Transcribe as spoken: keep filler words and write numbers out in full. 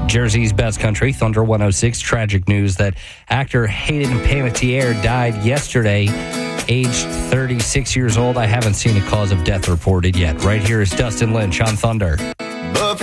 Jersey's best country, Thunder one oh six. Tragic news that actor Hayden Panettiere died yesterday, aged thirty-six years old. I haven't seen a cause of death reported yet. Right here is Dustin Lynch on Thunder.